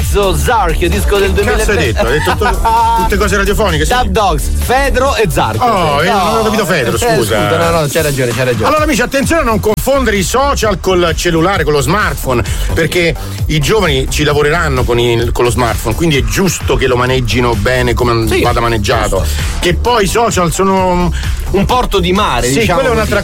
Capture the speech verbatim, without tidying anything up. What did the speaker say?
o Zark, disco del duemilaventi. Cazzo hai detto? Hai detto to- tutte cose radiofoniche. Dub Dogs, Fedro e Zark. Oh, io no, non ho capito Fedro, eh, scusa. scusa. No, no, c'hai ragione, c'hai ragione. Allora amici, attenzione a non confondere i social col cellulare, con lo smartphone, perché i giovani ci lavoreranno con, il, con lo smartphone, quindi è giusto che lo maneggino bene come sì, vada maneggiato. Giusto. Che poi i social sono un porto di mare, sì, diciamo quella è un'altra